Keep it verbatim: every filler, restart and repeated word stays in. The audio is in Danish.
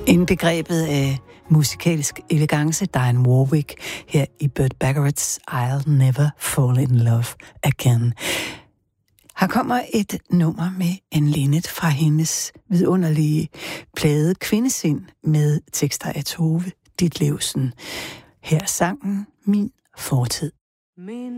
Indbegrebet af musikalsk elegance, Dionne Warwick, her i Burt Bacharach's I'll Never Fall in Love Again. Her kommer et nummer med Anne Linnet fra hendes vidunderlige plade Kvindesind med tekster af Tove Ditlevsen. Her er sangen Min Fortid. Min